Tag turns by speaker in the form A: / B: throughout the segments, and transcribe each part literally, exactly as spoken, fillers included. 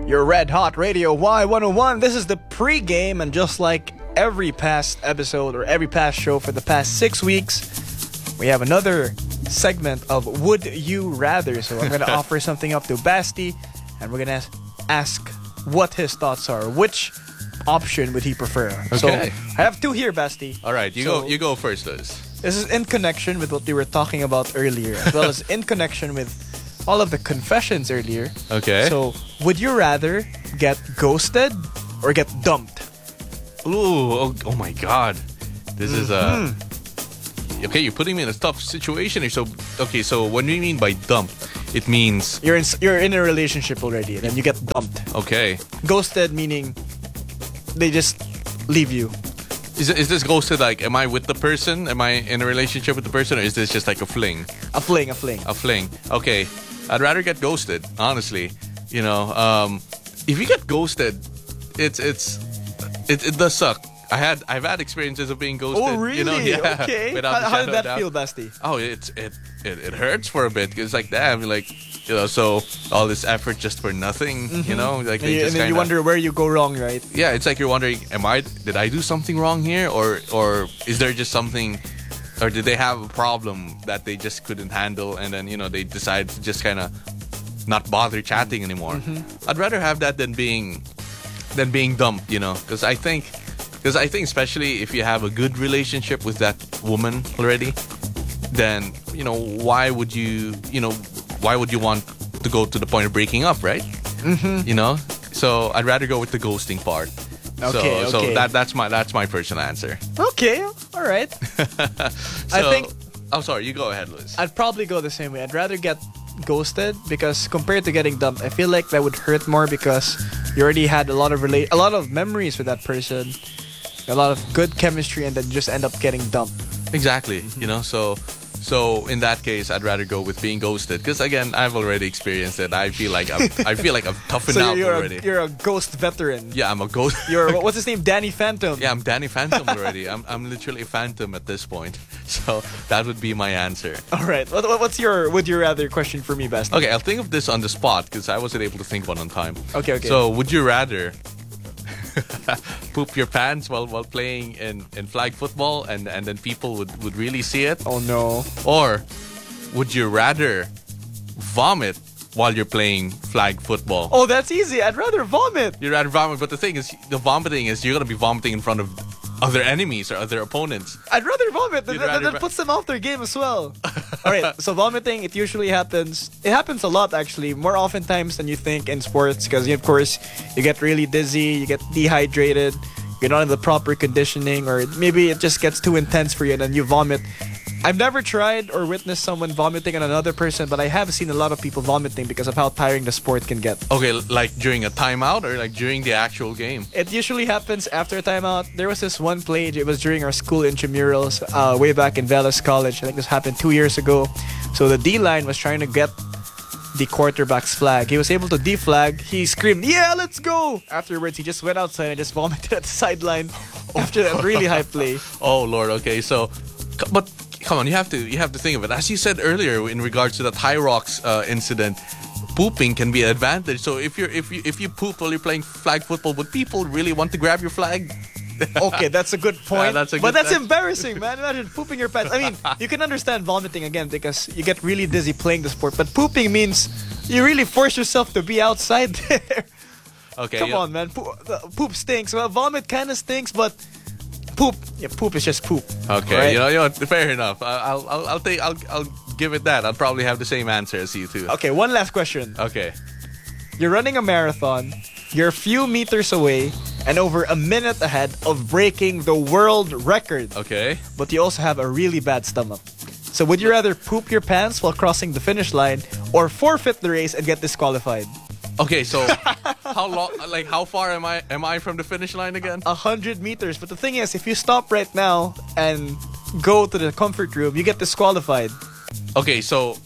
A: Your Red Hot Radio Y one oh one. This is the pre-game, and just like every past episode or every past show for the past six weeks, we have another segment of Would You Rather. So I'm going to offer something up to Basti, and we're going to ask what his thoughts are. Which option would he prefer?
B: Okay.
A: So I have two here, Basti.
B: All right, you
A: So-
B: go. You go first, Liz.
A: This is in connection with what we were talking about earlier, as well as in connection with all of the confessions earlier.
B: Okay.
A: So, would you rather get ghosted or get dumped?
B: Ooh. Oh, oh my God. This is a.
A: Mm-hmm.
B: Okay, you're putting me in a tough situation here. So, okay, so what do you mean by dump? It means
A: You're in you're in a relationship already, and then you get dumped.
B: okay.
A: Ghosted meaning they just leave you.
B: Is is this ghosted like? Am I with the person? Am I in a relationship with the person, or is this just like a fling?
A: A fling, a fling.
B: A fling. Okay, I'd rather get ghosted. Honestly, you know, um, if you get ghosted, it's it's it, it does suck. I had I've had experiences of being ghosted.
A: Oh, really?
B: You know, yeah,
A: Okay.
B: without
A: How,
B: a
A: how
B: shadow
A: did
B: of
A: that
B: doubt.
A: feel, Basti?
B: Oh, it's it, it it hurts for a bit. It's like damn, like you know, so all this effort just for nothing. You know, like
A: And,
B: they
A: you,
B: just
A: and then you
B: kinda-
A: wonder where you go wrong, right?
B: Yeah, it's like you're wondering, am I did I do something wrong here, or or is there just something, or did they have a problem that they just couldn't handle, and then you know they decide to just kind of not bother chatting anymore. I'd rather have that than being than being dumped, you know, because I think because I think especially if you have a good relationship with that woman already, then you know why would you you know why would you want to go to the point of breaking up, right? Mm-hmm. You know, so I'd rather go with the ghosting part.
A: Okay,
B: so, so
A: okay.
B: that that's my that's my personal answer.
A: Okay, all right. I
B: So-
A: think
B: I'm sorry. You go ahead, Liz.
A: I'd probably go the same way. I'd rather get ghosted because compared to getting dumped, I feel like that would hurt more because you already had a lot of relate, a lot of memories with that person, a lot of good chemistry, and then just end up getting dumped.
B: Exactly. You know, so so in that case, I'd rather go with being ghosted because again, I've already experienced it. I feel like I'm, I feel like I'm toughened
A: So
B: out
A: you're
B: already.
A: a, you're a ghost veteran.
B: yeah, I'm a ghost.
A: You're what's his name? Danny Phantom.
B: yeah, I'm Danny Phantom already. I'm I'm literally a phantom at this point. So that would be my answer.
A: All right. What, what- what's your would you rather question for me, Best?
B: Okay, I'll think of this on the spot because I wasn't able to think one on time.
A: Okay. Okay.
B: So, would you rather poop your pants while while playing in, in flag football and, and then people would, would really see it?
A: oh no.
B: Or would you rather vomit while you're playing flag football?
A: Oh, that's easy. I'd rather vomit.
B: You'd rather vomit, but the thing is, the vomiting is you're going to be vomiting in front of other enemies or other opponents.
A: I'd rather vomit. That,
B: You'd
A: that,
B: rather
A: that
B: va-
A: puts them off their game as well. All right. So vomiting, it usually happens. It happens a lot, actually, more oftentimes than you think in sports, because of course you get really dizzy, you get dehydrated, you're not in the proper conditioning, or maybe it just gets too intense for you, and then you vomit. I've never tried or witnessed someone vomiting on another person, but I have seen a lot of people vomiting because of how tiring the sport can get.
B: Okay, like during a timeout or like during the actual game?
A: It usually happens after a timeout. There was this one play, it was during our school intramurals uh, way back in Velas College. I think this happened two years ago. So the D-line was trying to get the quarterback's flag. He was able to deflag. He screamed, "Yeah, let's go!" Afterwards, he just went outside and just vomited at the sideline after that really high play.
B: Oh Lord, okay, so, c- but come on, you have to you have to think of it. As you said earlier, in regards to that High Rocks uh, incident, pooping can be an advantage. So if you're if you if you poop while you're playing flag football, would people really want to grab your flag?
A: Okay, that's a good point.
B: Yeah, that's a
A: but
B: good-
A: that's
B: that's-
A: embarrassing, man. Imagine pooping your pants. I mean, you can understand vomiting again because you get really dizzy playing the sport. But pooping means you really force yourself to be outside there.
B: Okay,
A: Come
B: yeah.
A: on, man. Poop, uh, poop stinks. Well, vomit kind of stinks, but poop, yeah, poop is just poop.
B: Okay,
A: Right?
B: you know, you know, fair enough. I- I'll I'll I'll take I'll I'll give it that. I'll probably have the same answer as you too.
A: Okay, one last question.
B: Okay.
A: You're running a marathon. You're a few meters away and over a minute ahead of breaking the world record.
B: Okay.
A: But you also have a really bad stomach. So would you rather poop your pants while crossing the finish line or forfeit the race and get disqualified?
B: Okay, so how long? Like, how far am I? Am I from the finish line again?
A: A hundred meters. But the thing is, if you stop right now and go to the comfort room, you get disqualified.
B: Okay, so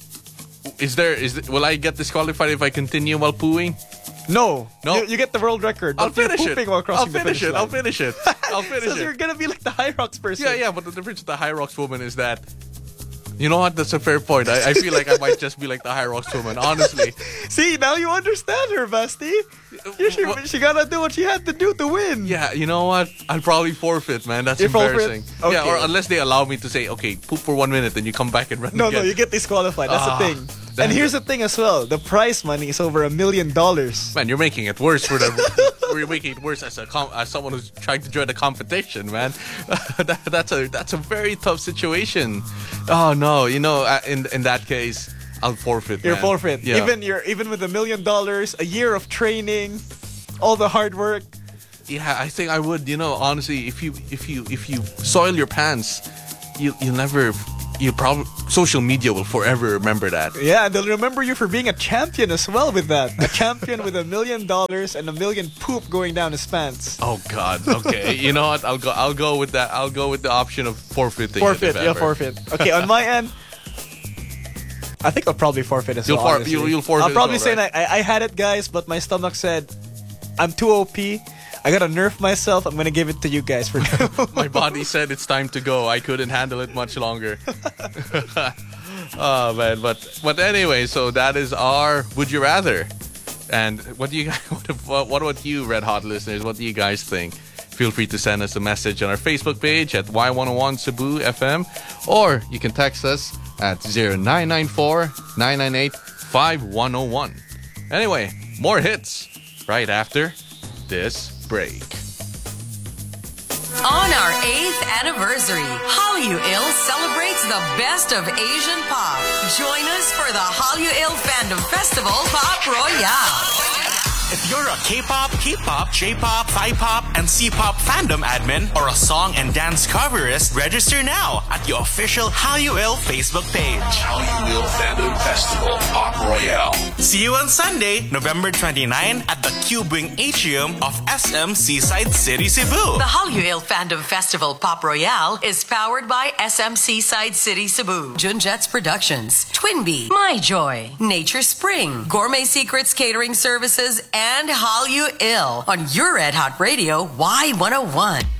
B: is there is will I get disqualified if I continue while pooing?
A: No,
B: No.
A: You, you get the world record.
B: I'll
A: but you're
B: finish it.
A: pooping while
B: I'll
A: crossing the
B: finish
A: finish
B: it. I'll
A: line.
B: finish it. I'll finish
A: So you're
B: it.
A: gonna be like the High Rocks person.
B: Yeah, yeah. But the difference with the High Rocks woman is that You know what? That's a fair point. I, I feel like I might just be like the Hyrox woman, honestly.
A: See, now you understand her, Basti. You she, she gotta do what she had to do to win.
B: Yeah, you know what? I'll probably forfeit, man. That's
A: You
B: embarrassing.
A: forfeit? Okay.
B: Yeah, or unless they allow me to say, okay, poop for one minute, then you come back and run
A: No,
B: again.
A: no, you get disqualified. That's
B: Ah,
A: the thing.
B: damn
A: And here's
B: it.
A: the thing as well. The prize money is over a million dollars.
B: Man, you're making it worse for the. You're making it worse as a com- as someone who's trying to join the competition, man. that, that's a that's a very tough situation. Oh no, you know, uh, in in that case, I'll forfeit.
A: You're
B: man.
A: forfeit.
B: Yeah.
A: Even you're even with a million dollars, a year of training, all the hard work.
B: Yeah, I think I would. You know, honestly, if you if you if you soil your pants, you you'll never. You probably social media will forever remember that.
A: Yeah, and they'll remember you for being a champion as well with that. A champion with a million dollars and a million poop going down his pants.
B: Oh God. Okay. You know what? I'll go. I'll go with that. I'll go with the option of forfeiting. it,
A: Forfeit,
B: if
A: yeah,
B: ever.
A: forfeit. Okay, on my end, I think I'll probably forfeit as
B: You'll
A: well.
B: for-
A: honestly.
B: you'll- you'll forfeit
A: I'll
B: as
A: probably
B: well,
A: say
B: right?
A: that I, I had it, guys, but my stomach said I'm too O P. I gotta nerf myself. I'm gonna give it to you guys for now.
B: My body said it's time to go. I couldn't handle it much longer. Oh man, but but anyway, so that is our Would You Rather. And what do you guys? What, what about you, Red Hot listeners? What do you guys think? Feel free to send us a message on our Facebook page at Y one oh one Cebu F M, or you can text us at zero nine nine four nine nine eight five one oh one. Anyway, more hits right after this break.
C: On our eighth anniversary, Hallyu Il celebrates the best of Asian pop. Join us for the Hallyu Il Fandom Festival Pop Royale.
D: If you're a K-pop, K-pop, J-pop, Thai-pop, and C-pop fandom admin or a song and dance coverist, register now at your official Hallyu Il Facebook page.
E: Hallyu Il Fandom Festival Pop Royale.
D: See you on Sunday, November twenty-ninth at the Cube Wing Atrium of S M Seaside City, Cebu.
C: The Hallyu Il Fandom Festival Pop Royale is powered by S M Seaside City, Cebu, Junjets Productions, Twinbee, My Joy, Nature Spring, Gourmet Secrets Catering Services, and Hallyu Il on your Red Hot Radio Y one oh one.